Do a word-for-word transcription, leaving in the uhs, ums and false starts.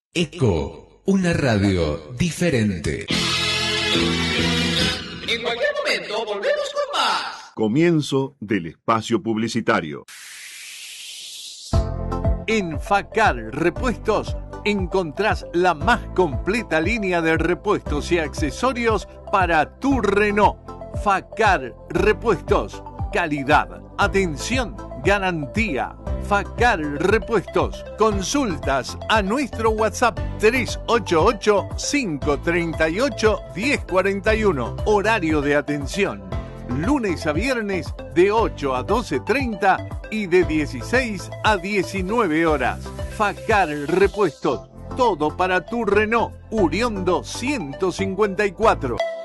Eco, una radio diferente. En cualquier momento volvemos con más. Comienzo del espacio publicitario. En Facar Repuestos encontrás la más completa línea de repuestos y accesorios para tu Renault. Facar Repuestos, calidad, atención, garantía. Facar Repuestos, consultas a nuestro WhatsApp tres ocho ocho, cinco tres ocho, uno cero cuatro uno. Horario de atención, lunes a viernes de ocho a doce treinta y de dieciséis a diecinueve horas. Facar Repuestos, todo para tu Renault Uriondo ciento cincuenta y cuatro.